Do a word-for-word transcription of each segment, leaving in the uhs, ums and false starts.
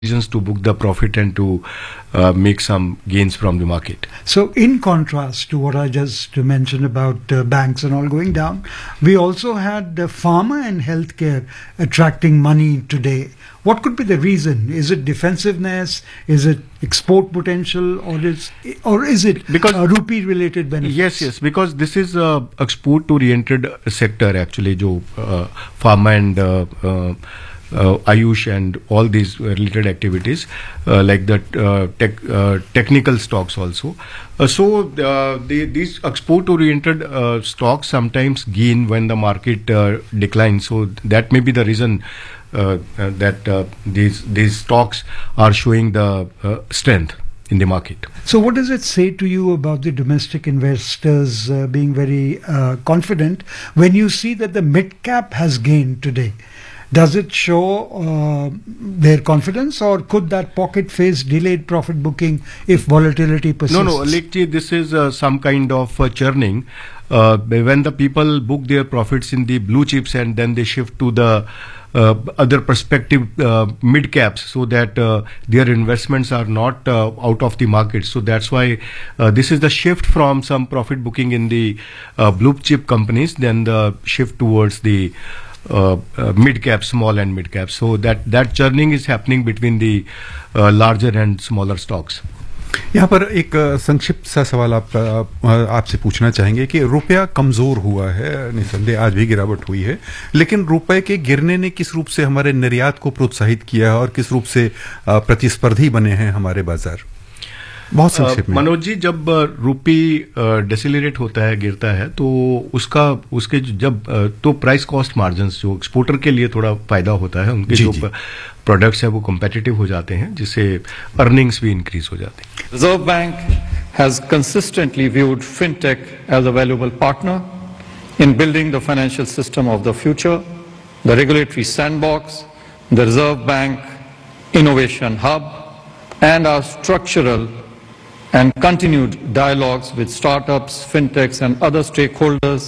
reasons to book the profit and to uh, make some gains from the market. So in contrast to what I just mentioned about uh, banks and all going down, we also had uh, pharma and healthcare attracting money today. What could be the reason? Is it defensiveness? Is it export potential? Or is, or is it because, uh, rupee related benefits? Yes, yes, because this is a export oriented sector actually, jo uh, pharma and uh, uh, Uh, Ayush and all these related activities uh, like the uh, tech, uh, technical stocks also. Uh, so uh, the, these export oriented uh, stocks sometimes gain when the market uh, declines. So that may be the reason uh, uh, that uh, these these stocks are showing the uh, strength in the market. So what does it say to you about the domestic investors uh, being very uh, confident when you see that the mid cap has gained today? Does it show uh, their confidence, or could that pocket face delayed profit booking if volatility persists? No, no, Lekji, this is uh, some kind of uh, churning. Uh, when the people book their profits in the blue chips and then they shift to the uh, other prospective uh, mid caps, so that uh, their investments are not uh, out of the market. So that's why uh, this is the shift from some profit booking in the uh, blue chip companies, then the shift towards the Uh, uh, mid cap, small and mid cap. So that that churning is happening between the uh, larger and smaller stocks. यहाँ पर एक संक्षिप्त सा सवाल आप आपसे पूछना चाहेंगे कि रुपया कमजोर हुआ है, निसंदेह आज भी गिरावट हुई है, लेकिन रुपए के गिरने ने किस रूप से हमारे निर्यात को प्रोत्साहित किया है और किस रूप से प्रतिस्पर्धी बने हैं हमारे बाजार? बहुत संक्षेप में। मनोज जी, जब रूपी डिसेलरेट होता है, गिरता है, तो उसका उसके जब तो प्राइस कॉस्ट मार्जिन्स जो एक्सपोर्टर के लिए थोड़ा फायदा होता है, उनके जो प्रोडक्ट्स है वो कम्पिटिटिव हो जाते हैं, जिससे अर्निंग्स भी इंक्रीज हो जाते हैं। Reserve bank has consistently viewed fintech as a valuable partner in building the financial system of the future, the regulatory sandbox, the reserve bank innovation hub and our structural and continued dialogues with startups, fintechs and other stakeholders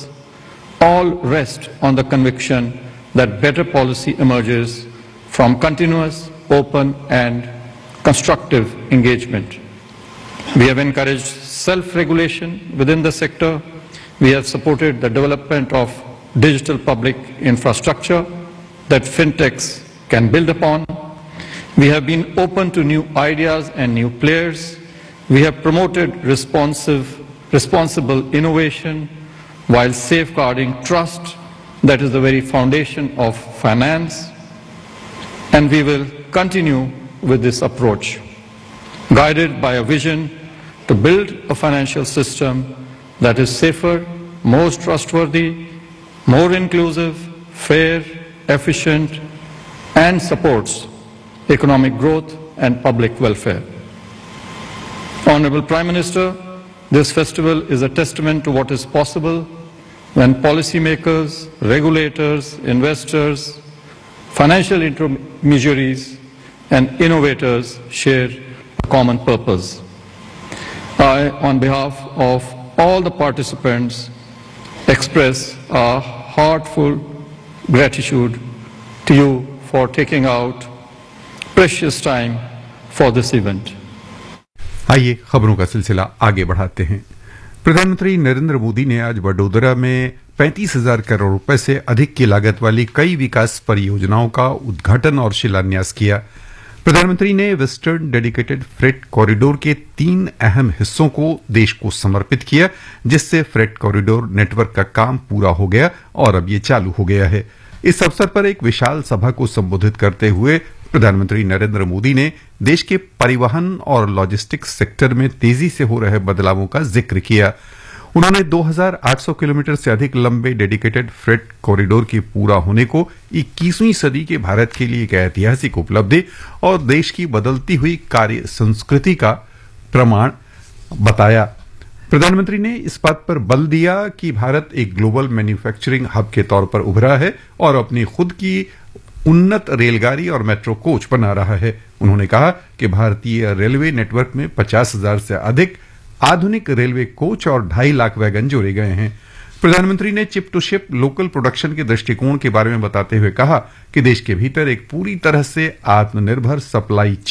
all rest on the conviction that better policy emerges from continuous, open and constructive engagement. We have encouraged self-regulation within the sector. We have supported the development of digital public infrastructure that fintechs can build upon. We have been open to new ideas and new players. We have promoted responsive, responsible innovation while safeguarding trust that is the very foundation of finance. And we will continue with this approach, guided by a vision to build a financial system that is safer, more trustworthy, more inclusive, fair, efficient, and supports economic growth and public welfare. Honorable Prime Minister, this festival is a testament to what is possible when policymakers, regulators, investors, financial intermediaries and innovators share a common purpose. I, on behalf of all the participants, express our heartfelt gratitude to you for taking out precious time for this event. आइए खबरों का सिलसिला आगे बढ़ाते हैं। प्रधानमंत्री नरेंद्र मोदी ने आज वडोदरा में पैंतीस हजार करोड़ रुपए से अधिक की लागत वाली कई विकास परियोजनाओं का उद्घाटन और शिलान्यास किया। प्रधानमंत्री ने वेस्टर्न डेडिकेटेड फ्रेट कॉरिडोर के तीन अहम हिस्सों को देश को समर्पित किया, जिससे फ्रेट कॉरिडोर नेटवर्क का काम पूरा हो गया और अब ये चालू हो गया है। इस अवसर पर एक विशाल सभा को संबोधित करते हुए प्रधानमंत्री नरेंद्र मोदी ने देश के परिवहन और लॉजिस्टिक्स सेक्टर में तेजी से हो रहे बदलावों का जिक्र किया। उन्होंने दो हज़ार आठ सौ किलोमीटर से अधिक लंबे डेडिकेटेड फ्रेट कॉरिडोर के पूरा होने को इक्कीसवीं सदी के भारत के लिए एक ऐतिहासिक उपलब्धि और देश की बदलती हुई कार्य संस्कृति का प्रमाण बताया। प्रधानमंत्री ने इस बात पर बल दिया कि भारत एक ग्लोबल मैन्युफैक्चरिंग हब के तौर पर उभरा है और अपनी खुद की उन्नत रेलगाड़ी और मेट्रो कोच बना रहा है। उन्होंने कहा कि भारतीय रेलवे नेटवर्क में पचास हजार से अधिक आधुनिक रेलवे कोच और ढाई लाख वैगन जोड़े गए हैं। प्रधानमंत्री ने chip to ship local production के दृष्टिकोण के बारे में बताते हुए कहा कि देश के भीतर एक पूरी तरह से आत्मनिर्भर सप्लाई